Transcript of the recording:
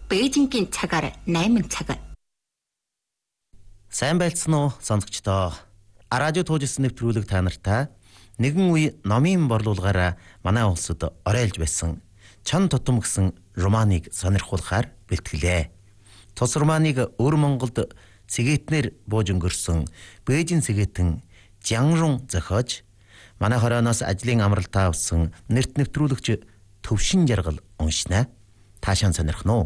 Бээжингийн цагаар 8 цаг. Сайн байлцсан уу сонсогчдоо? Радио туужсэн нэвтрүүлэг та нартай нэгэн үе номын борлуулгаараа манай улсад оройлж байсан чон тутам гэсэн романыг сонирхуулахаар бэлтгэлээ. Тус романыг өр Монголд цэгэтнэр бууж өнгөрсөн Бээжин цэгэтэн Жянрун зохиож манай хорооноос ажлын амралтаа авсан нэрт нэвтрүүлэгч Төвшин Жаргал уншнаа. Таашаан сонирхно уу?